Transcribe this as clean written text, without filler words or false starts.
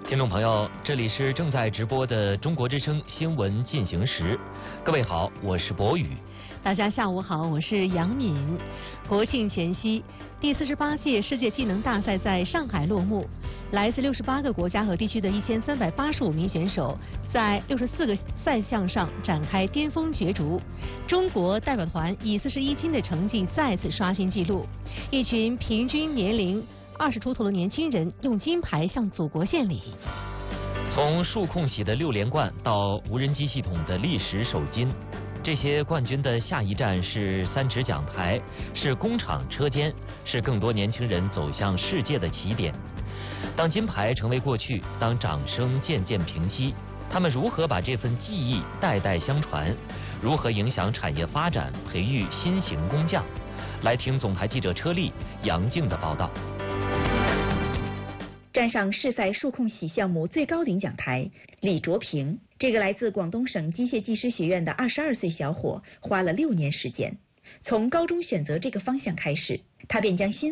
听众朋友，这里是正在直播的中国之声新闻进行时。各位好，我是博宇。 大家下午好，我是杨敏。国庆前夕，第48届世界技能大赛在上海落幕。来自68个国家和地区的1385名选手，在64个赛项上展开巅峰角逐。中国代表团以41金的成绩再次刷新纪录。一群平均年龄20出头的年轻人用金牌向祖国献礼。 从数控喜的6连冠到无人机系统的历史首金，这些冠军的下一站是3尺讲台，是工厂车间，是更多年轻人走向世界的起点。当金牌成为过去，当掌声渐渐平息，他们如何把这份技艺代代相传？如何影响产业发展，培育新型工匠？来听总台记者车丽、杨静的报道。 站上世赛数控喜项目最高领奖台，李卓平这个来自广东省机械技师学院的22岁小伙，花了6年时间。从高中选择这个方向开始，他便将心